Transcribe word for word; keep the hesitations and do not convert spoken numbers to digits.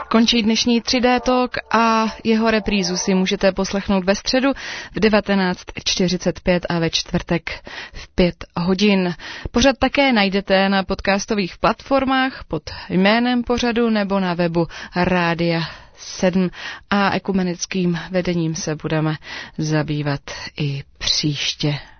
Končí dnešní tři dé Talk a jeho reprízu si můžete poslechnout ve středu v devatenáct čtyřicet pět a ve čtvrtek v pět hodin. Pořad také najdete na podcastových platformách pod jménem pořadu nebo na webu Rádia sedm a ekumenickým vedením se budeme zabývat i příště.